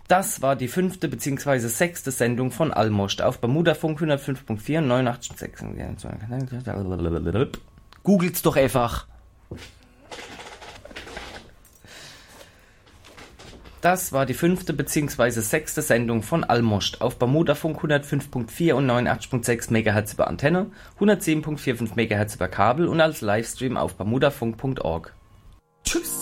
Das war die 5. bzw. 6. Sendung von Almost auf Bermudafunk 105.4 und 89.6. Googelt's doch einfach. Das war die 5. bzw. 6. Sendung von Almost auf Bermudafunk 105.4 und 89.6 MHz über Antenne, 107.45 MHz über Kabel und als Livestream auf bermudafunk.org. Tschüss.